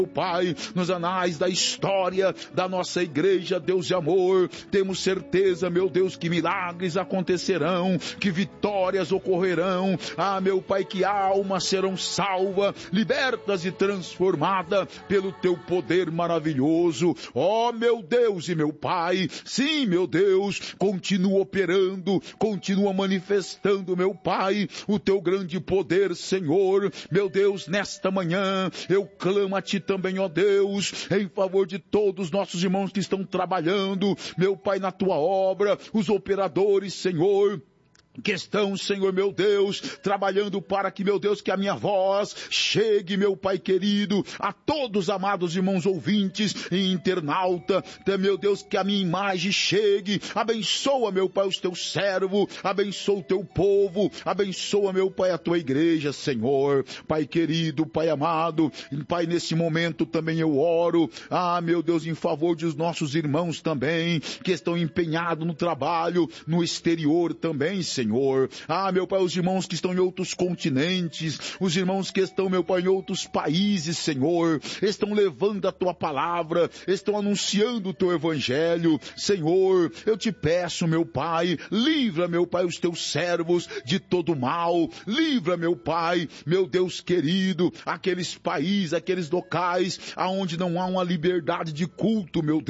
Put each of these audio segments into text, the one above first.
Pai, nos anais da história da nossa igreja, Deus de amor, temos certeza, meu Deus, que milagres acontecerão, que vitórias ocorrerão, meu Pai, que almas serão salvas, libertas e transformadas pelo teu poder maravilhoso. Meu Deus e meu Pai, sim, meu Deus, continua operando, continua manifestando, meu Pai, o teu grande poder, Senhor. Meu Deus, nesta manhã eu clamo a ti também, ó Deus, em favor de todos os nossos irmãos que estão trabalhando, meu Pai, na tua obra, os operadores, Senhor, que estão, Senhor, meu Deus, trabalhando para que, meu Deus, que a minha voz chegue, meu Pai querido, a todos os amados irmãos ouvintes e internauta, meu Deus, que a minha imagem chegue. Abençoa, meu Pai, os teus servos, abençoa o teu povo, abençoa, meu Pai, a tua igreja, Senhor. Pai querido, Pai amado, Pai, nesse momento também eu oro, meu Deus, em favor dos nossos irmãos também, que estão empenhados no trabalho, no exterior também, Senhor. Meu Pai, os irmãos que estão em outros continentes, os irmãos que estão, meu Pai, em outros países, Senhor, estão levando a tua palavra, estão anunciando o teu evangelho, Senhor. Eu te peço, meu Pai, livra, meu Pai, os teus servos de todo mal, livra, meu Pai, meu Deus querido, aqueles países, aqueles locais aonde não há uma liberdade de culto, meu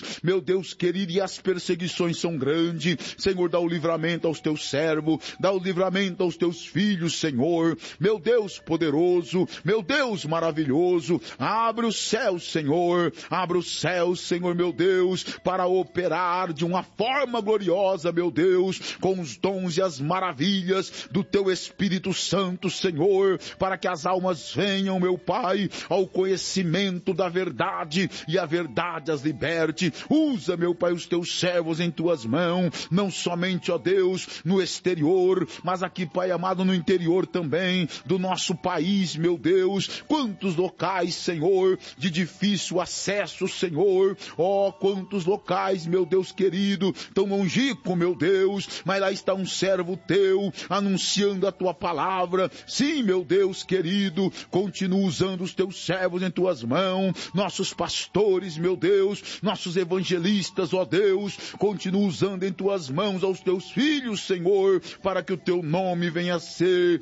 Deus querido, e as perseguições são grandes. Senhor, dá o livramento aos teus servos, dá o livramento aos teus filhos, Senhor, meu Deus poderoso, meu Deus maravilhoso. Abre os céus, Senhor, abre os céus, Senhor, meu Deus, para operar de uma forma gloriosa, meu Deus, com os dons e as maravilhas do teu Espírito Santo, Senhor, para que as almas venham, meu Pai, ao conhecimento da verdade e a verdade as liberte. Usa, meu Pai, os teus servos em tuas mãos, não somente, ó Deus, no exterior, mas aqui, Pai amado, no interior também do nosso país, meu Deus. Quantos locais, Senhor, de difícil acesso, Senhor, quantos locais, meu Deus querido, tão longínquo, meu Deus, mas lá está um servo teu, anunciando a tua palavra. Sim, meu Deus querido, continua usando os teus servos em tuas mãos, nossos pastores, meu Deus, nossos evangelistas, ó Deus, continua usando em tuas mãos aos teus filhos, Senhor, para que o teu nome venha a ser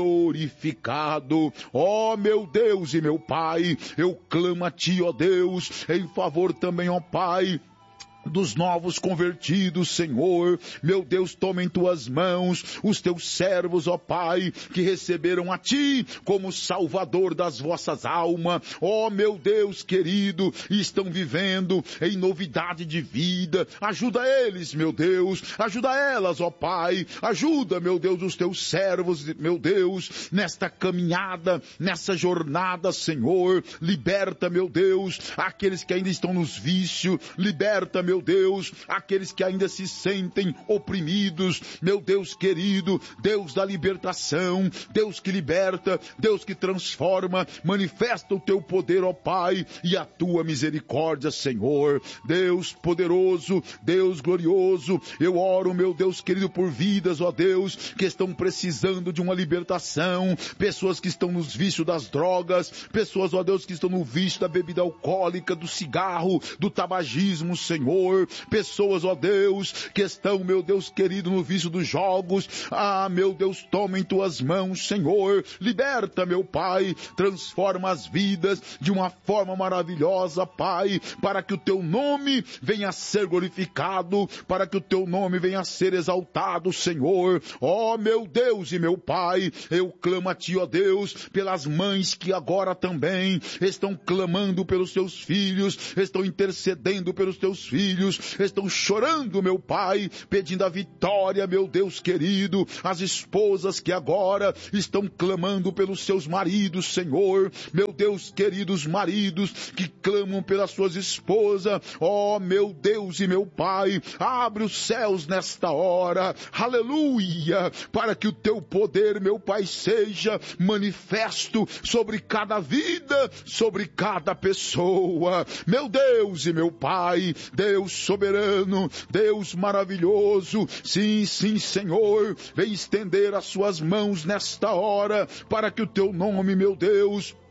glorificado. Meu Deus e meu Pai, eu clamo a ti, ó Deus, em favor também, ó Pai, dos novos convertidos, Senhor. Meu Deus, toma em tuas mãos os teus servos, ó Pai, que receberam a ti como Salvador das vossas almas, meu Deus querido, e estão vivendo em novidade de vida. Ajuda eles, meu Deus, ajuda elas, ó Pai, ajuda, meu Deus, os teus servos, meu Deus, nesta caminhada, nessa jornada, Senhor. Liberta, meu Deus, aqueles que ainda estão nos vícios, liberta, meu Deus, aqueles que ainda se sentem oprimidos, meu Deus querido, Deus da libertação, Deus que liberta, Deus que transforma, manifesta o teu poder, ó Pai, e a tua misericórdia, Senhor. Deus poderoso, Deus glorioso, eu oro, meu Deus querido, por vidas, ó Deus, que estão precisando de uma libertação, pessoas que estão nos vícios das drogas, pessoas, ó Deus, que estão no vício da bebida alcoólica, do cigarro, do tabagismo, Senhor, pessoas, ó Deus, que estão, meu Deus querido, no vício dos jogos. Meu Deus, toma em tuas mãos, Senhor, liberta, meu Pai, transforma as vidas de uma forma maravilhosa, Pai, para que o teu nome venha a ser glorificado, para que o teu nome venha a ser exaltado, Senhor. Meu Deus e meu Pai, eu clamo a ti, ó Deus, pelas mães que agora também estão clamando pelos seus filhos, estão intercedendo pelos teus filhos, estão chorando, meu Pai, pedindo a vitória, meu Deus querido, as esposas que agora estão clamando pelos seus maridos, Senhor, meu Deus querido, os maridos que clamam pelas suas esposas, meu Deus e meu Pai, abre os céus nesta hora, aleluia, para que o teu poder, meu Pai, seja manifesto sobre cada vida, sobre cada pessoa, meu Deus e meu Pai, Deus soberano, Deus maravilhoso, sim, Senhor, vem estender as suas mãos nesta hora, para que o teu nome, meu Deus,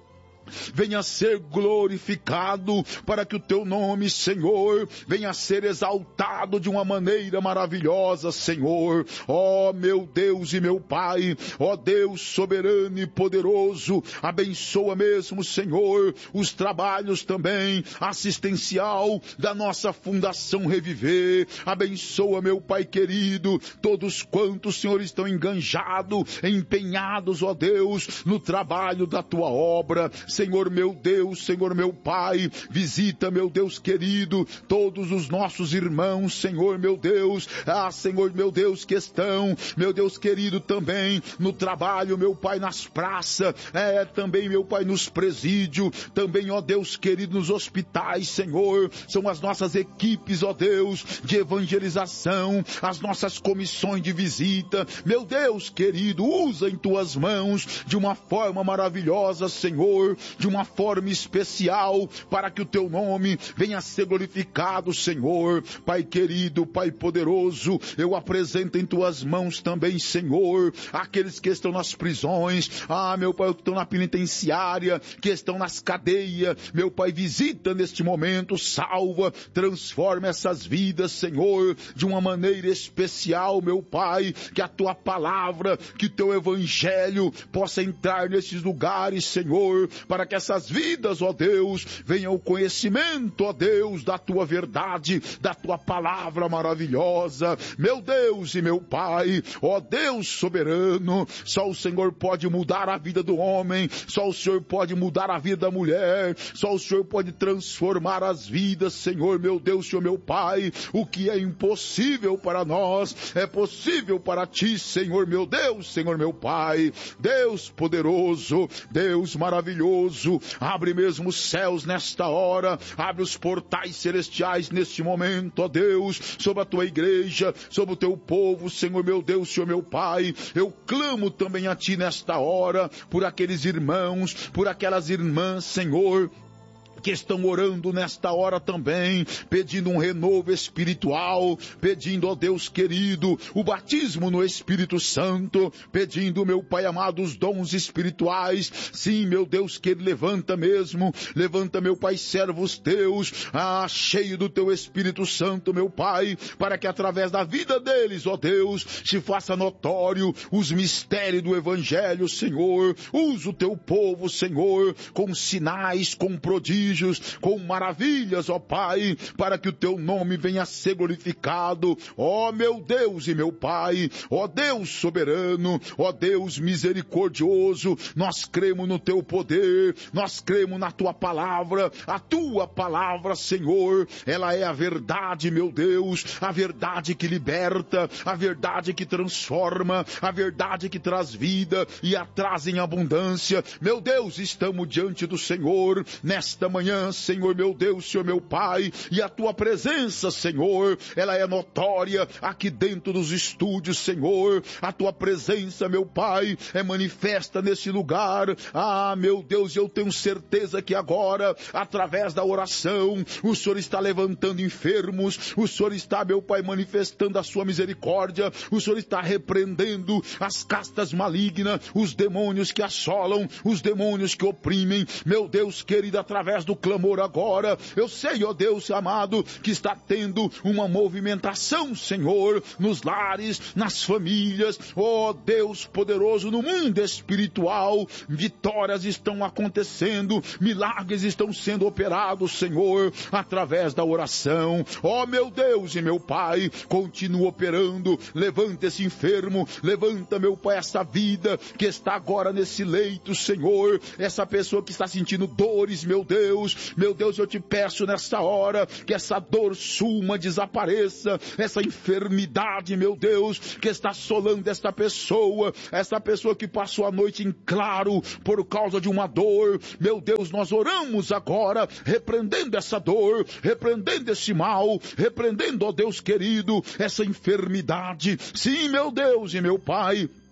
venha ser glorificado, para que o teu nome, Senhor, venha ser exaltado de uma maneira maravilhosa, Senhor. Ó meu Deus e meu Pai, ó Deus soberano e poderoso, abençoa mesmo, Senhor, os trabalhos também assistencial da nossa Fundação Reviver. Abençoa, meu Pai querido, todos quantos, Senhor, estão enganjados, empenhados, ó Deus, no trabalho da tua obra. Senhor meu Deus, Senhor meu Pai, visita, meu Deus querido, todos os nossos irmãos, Senhor meu Deus, Senhor meu Deus, que estão, meu Deus querido, também no trabalho, meu Pai, nas praças, também, meu Pai, nos presídios, também, ó Deus querido, nos hospitais, Senhor, são as nossas equipes, ó Deus, de evangelização, as nossas comissões de visita, meu Deus querido, usa em tuas mãos de uma forma maravilhosa, Senhor, de uma forma especial, para que o teu nome venha a ser glorificado, Senhor. Pai querido, Pai poderoso, eu apresento em tuas mãos também, Senhor, aqueles que estão nas prisões, meu Pai, que estão na penitenciária, que estão nas cadeias, meu Pai, visita neste momento, salva, transforma essas vidas, Senhor, de uma maneira especial, meu Pai, que a tua palavra, que o teu evangelho possa entrar nesses lugares, Senhor, para que essas vidas, ó Deus, venham ao conhecimento, ó Deus, da tua verdade, da tua palavra maravilhosa, meu Deus e meu Pai, ó Deus soberano, só o Senhor pode mudar a vida do homem, só o Senhor pode mudar a vida da mulher, só o Senhor pode transformar as vidas, Senhor, meu Deus, Senhor, meu Pai, o que é impossível para nós, é possível para ti, Senhor, meu Deus, Senhor, meu Pai, Deus poderoso, Deus maravilhoso, abre mesmo os céus nesta hora, abre os portais celestiais neste momento, ó Deus, sobre a tua igreja, sobre o teu povo, Senhor, meu Deus, Senhor, meu Pai, eu clamo também a ti nesta hora, por aqueles irmãos, por aquelas irmãs, Senhor, que estão orando nesta hora também, pedindo um renovo espiritual, pedindo, ó Deus querido, o batismo no Espírito Santo, pedindo, meu Pai amado, os dons espirituais. Sim, meu Deus querido, levanta mesmo, levanta, meu Pai, servos teus, cheio do teu Espírito Santo, meu Pai, para que através da vida deles, ó Deus, se faça notório os mistérios do Evangelho, Senhor. Usa o teu povo, Senhor, com sinais, com prodígios, com maravilhas, ó Pai, para que o teu nome venha a ser glorificado, ó meu Deus e meu Pai, ó Deus soberano, ó Deus misericordioso. Nós cremos no teu poder, nós cremos na tua palavra, a tua palavra, Senhor, ela é a verdade, meu Deus, a verdade que liberta, a verdade que transforma, a verdade que traz vida e a traz em abundância. Meu Deus, estamos diante do Senhor nesta manhã, Senhor, meu Deus, Senhor, meu Pai, e a tua presença, Senhor, ela é notória aqui dentro dos estúdios, Senhor. A tua presença, meu Pai, é manifesta nesse lugar. Meu Deus, eu tenho certeza que agora, através da oração, o Senhor está levantando enfermos, o Senhor está, meu Pai, manifestando a sua misericórdia, o Senhor está repreendendo as castas malignas, os demônios que assolam, os demônios que oprimem, meu Deus querido, através do clamor agora, eu sei, ó Deus amado, que está tendo uma movimentação, Senhor, nos lares, nas famílias, ó Deus poderoso, no mundo espiritual, vitórias estão acontecendo, milagres estão sendo operados, Senhor, através da oração. Ó meu Deus e meu Pai, continua operando, levanta esse enfermo, levanta, meu Pai, essa vida que está agora nesse leito, Senhor, essa pessoa que está sentindo dores, meu Deus, eu te peço nessa hora que essa dor suma, desapareça, essa enfermidade, meu Deus, que está assolando essa pessoa que passou a noite em claro por causa de uma dor, meu Deus, nós oramos agora, repreendendo essa dor, repreendendo esse mal, repreendendo, ó Deus querido, essa enfermidade. Sim, meu Deus e meu Pai,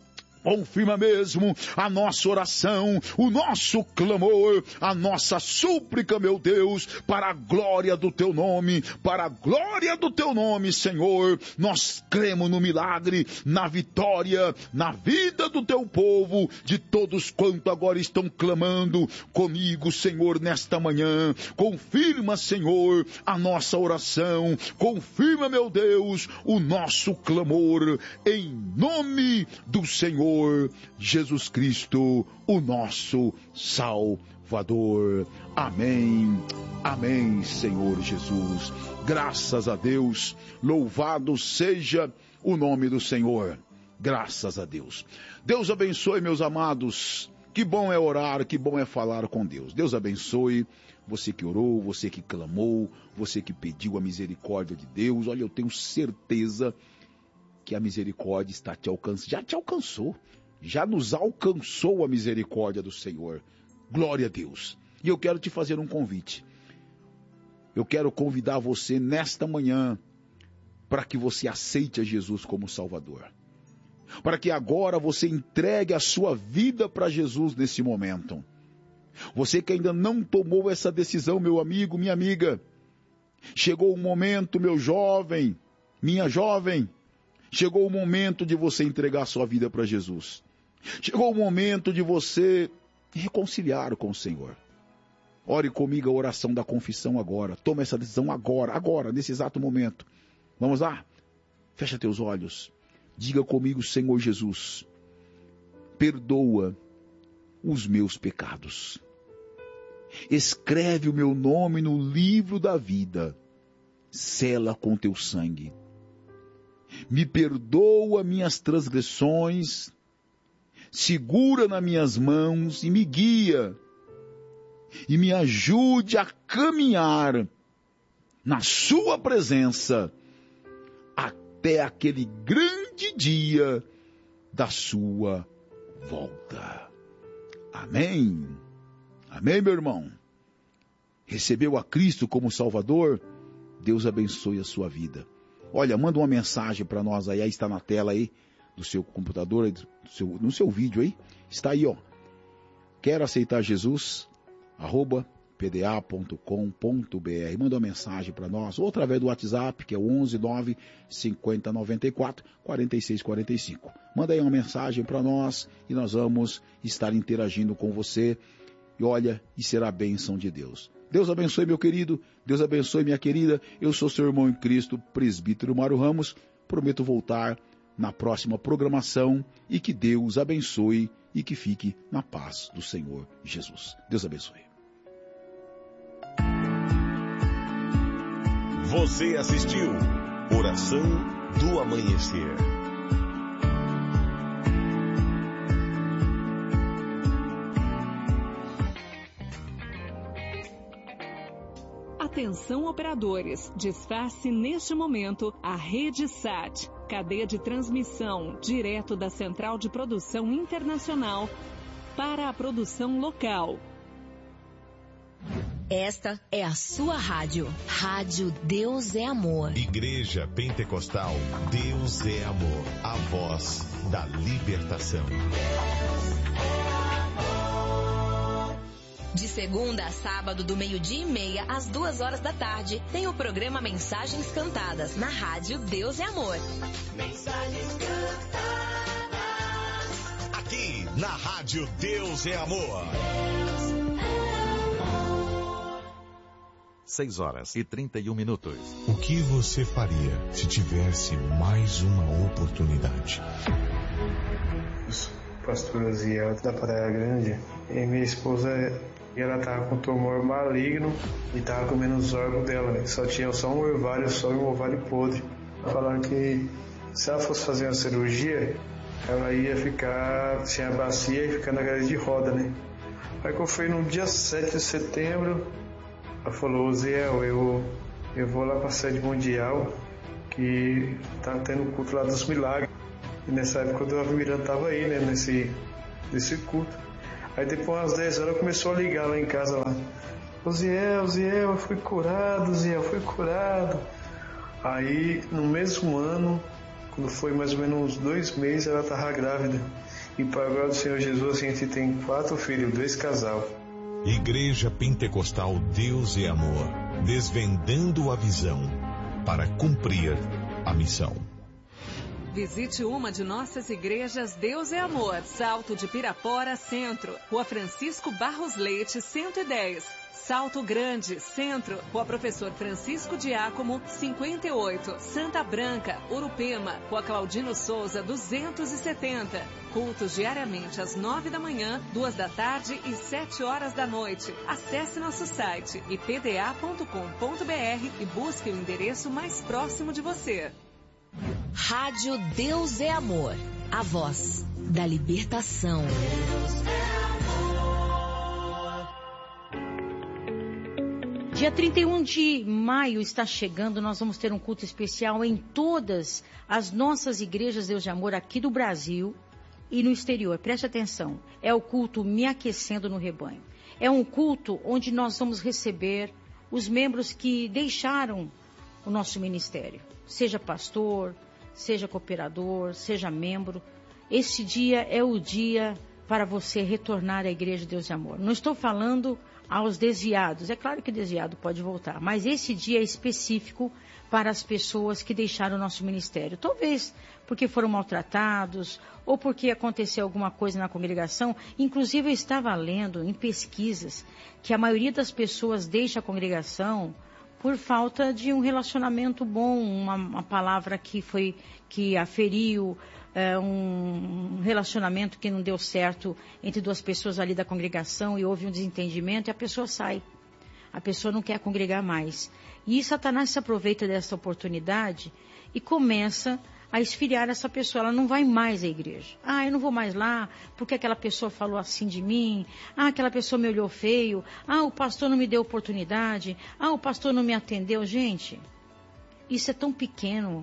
Confirma mesmo a nossa oração, o nosso clamor, a nossa súplica, meu Deus, para a glória do Teu nome, para a glória do Teu nome, Senhor. Nós cremos no milagre, na vitória, na vida do Teu povo, de todos quanto agora estão clamando comigo, Senhor, nesta manhã. Confirma, Senhor, a nossa oração, confirma, meu Deus, o nosso clamor, em nome do Senhor Jesus Cristo, o nosso Salvador. Amém, amém, Senhor Jesus. Graças a Deus, louvado seja o nome do Senhor. Graças a Deus. Deus abençoe, meus amados. Que bom é orar, que bom é falar com Deus. Deus abençoe você que orou, você que clamou, você que pediu a misericórdia de Deus. Olha, eu tenho certeza que a misericórdia está te alcançando, já te alcançou, já nos alcançou a misericórdia do Senhor. Glória a Deus. E eu quero te fazer um convite. Eu quero convidar você nesta manhã para que você aceite a Jesus como Salvador. Para que agora você entregue a sua vida para Jesus nesse momento. Você que ainda não tomou essa decisão, meu amigo, minha amiga. Chegou o momento, meu jovem, minha jovem. Chegou o momento de você entregar a sua vida para Jesus. Chegou o momento de você reconciliar com o Senhor. Ore comigo a oração da confissão agora. Toma essa decisão agora, nesse exato momento. Vamos lá? Fecha teus olhos. Diga comigo, Senhor Jesus, perdoa os meus pecados. Escreve o meu nome no livro da vida. Sela com teu sangue. Me perdoa minhas transgressões, segura nas minhas mãos e me guia, e me ajude a caminhar na sua presença até aquele grande dia da sua volta. Amém. Amém, meu irmão. Recebeu a Cristo como Salvador? Deus abençoe a sua vida. Olha, manda uma mensagem para nós aí está na tela aí, do seu computador, no seu vídeo aí, está aí, ó. Quero aceitar Jesus, @pda.com.br. Manda uma mensagem para nós, ou através do WhatsApp, que é o 11 9 50 94 46 45. Manda aí uma mensagem para nós e nós vamos estar interagindo com você. E olha, e será a bênção de Deus. Deus abençoe, meu querido. Deus abençoe, minha querida. Eu sou seu irmão em Cristo, presbítero Mário Ramos. Prometo voltar na próxima programação e que Deus abençoe e que fique na paz do Senhor Jesus. Deus abençoe. Você assistiu Oração do Amanhecer. Atenção operadores, desface neste momento a Rede SAT, cadeia de transmissão direto da Central de Produção Internacional para a produção local. Esta é a sua rádio. Rádio Deus é Amor. Igreja Pentecostal Deus é Amor. A voz da libertação. De segunda a sábado, do 12:30 às 2h da tarde, tem o programa Mensagens Cantadas, na rádio Deus é Amor. Mensagens cantadas. Aqui, na rádio Deus é Amor. 6h31. O que você faria se tivesse mais uma oportunidade? Pastor Ziel da Praia Grande, e minha esposa, ela tava com tumor maligno e tava comendo os órgãos dela, só tinha só um ovário podre. Falaram que se ela fosse fazer uma cirurgia, ela ia ficar sem a bacia e ficar na cadeira de roda, né? Aí que eu fui no dia 7 de setembro, ela falou: Ziel, eu vou lá pra sede mundial, que tá tendo culto lá dos milagres. E nessa época o Davi Miranda estava aí, né, nesse culto. Aí depois às 10 horas começou a ligar lá em casa lá. Ziel, eu fui curado, fui curado. Aí no mesmo ano, quando foi mais ou menos uns 2 meses, ela estava grávida. E para a glória do Senhor Jesus, a gente tem 4 filhos, 2 casal. Igreja Pentecostal Deus é Amor, desvendando a visão para cumprir a missão. Visite uma de nossas igrejas Deus é Amor, Salto de Pirapora, Centro, Rua Francisco Barros Leite, 110. Salto Grande, Centro, Rua Professor Francisco Diácono, 58. Santa Branca, Urupema, Rua Claudino Souza, 270. Cultos diariamente às 9 da manhã, 2 da tarde e 7 horas da noite. Acesse nosso site ipda.com.br e busque o endereço mais próximo de você. Rádio Deus é Amor, a voz da libertação. Dia 31 de maio está chegando, nós vamos ter um culto especial em todas as nossas igrejas Deus de Amor aqui do Brasil e no exterior. Preste atenção, é o culto Me Aquecendo no Rebanho. É um culto onde nós vamos receber os membros que deixaram o nosso ministério. Seja pastor, seja cooperador, seja membro. Este dia é o dia para você retornar à Igreja Deus de Amor. Não estou falando aos desviados. É claro que o desviado pode voltar, mas esse dia é específico para as pessoas que deixaram o nosso ministério. Talvez porque foram maltratados ou porque aconteceu alguma coisa na congregação. Inclusive eu estava lendo em pesquisas que a maioria das pessoas deixa a congregação por falta de um relacionamento bom, uma palavra que a feriu, um relacionamento que não deu certo entre 2 pessoas ali da congregação e houve um desentendimento e a pessoa sai. A pessoa não quer congregar mais. E Satanás se aproveita dessa oportunidade e começa a esfriar essa pessoa. Ela não vai mais à igreja. Eu não vou mais lá porque aquela pessoa falou assim de mim. Aquela pessoa me olhou feio. O pastor não me deu oportunidade. O pastor não me atendeu. Gente, isso é tão pequeno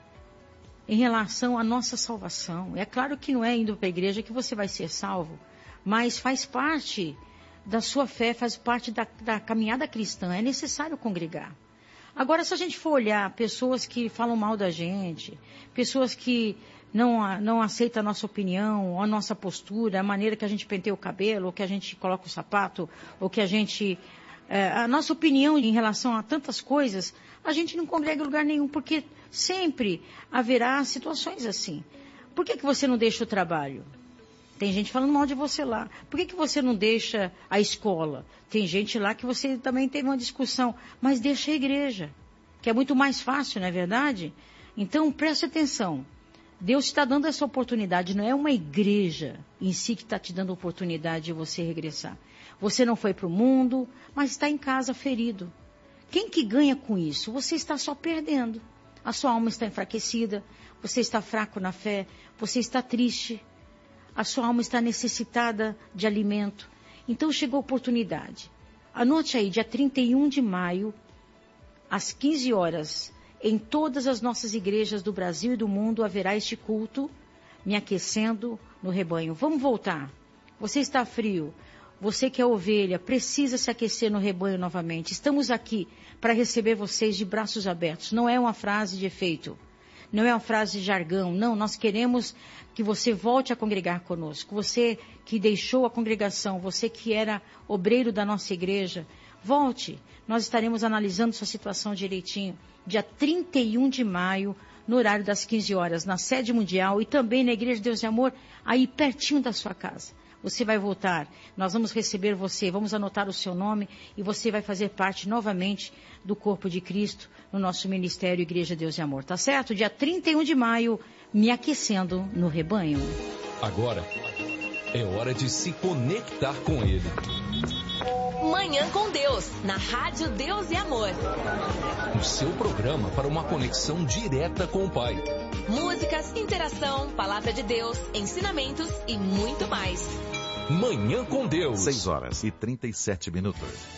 em relação à nossa salvação. É claro que não é indo para a igreja que você vai ser salvo, mas faz parte da sua fé, faz parte da caminhada cristã. É necessário congregar. Agora, se a gente for olhar pessoas que falam mal da gente, pessoas que não aceitam a nossa opinião, a nossa postura, a maneira que a gente penteia o cabelo, ou que a gente coloca o sapato, ou que a gente... a nossa opinião em relação a tantas coisas, a gente não congrega em lugar nenhum, porque sempre haverá situações assim. Por que você não deixa o trabalho? Tem gente falando mal de você lá. Por que você não deixa a escola? Tem gente lá que você também teve uma discussão. Mas deixa a igreja, que é muito mais fácil, não é verdade? Então, preste atenção. Deus está dando essa oportunidade. Não é uma igreja em si que está te dando a oportunidade de você regressar. Você não foi para o mundo, mas está em casa ferido. Quem que ganha com isso? Você está só perdendo. A sua alma está enfraquecida. Você está fraco na fé. Você está triste. A sua alma está necessitada de alimento. Então chegou a oportunidade. Anote aí, dia 31 de maio, às 15 horas, em todas as nossas igrejas do Brasil e do mundo, haverá este culto, Me Aquecendo no Rebanho. Vamos voltar. Você está frio. Você que é ovelha, precisa se aquecer no rebanho novamente. Estamos aqui para receber vocês de braços abertos. Não é uma frase de efeito. Não é uma frase de jargão, não, nós queremos que você volte a congregar conosco. Você que deixou a congregação, você que era obreiro da nossa igreja, volte. Nós estaremos analisando sua situação direitinho. Dia 31 de maio, no horário das 15 horas, na sede mundial e também na Igreja Deus de Amor, aí pertinho da sua casa. Você vai voltar, nós vamos receber você, vamos anotar o seu nome e você vai fazer parte novamente do corpo de Cristo no nosso ministério Igreja Deus de Amor, tá certo? Dia 31 de maio, Me Aquecendo no Rebanho. Agora é hora de se conectar com Ele. Manhã com Deus, na Rádio Deus e Amor. O seu programa para uma conexão direta com o Pai. Músicas, interação, palavra de Deus, ensinamentos e muito mais. Manhã com Deus. 6 horas e 37 minutos.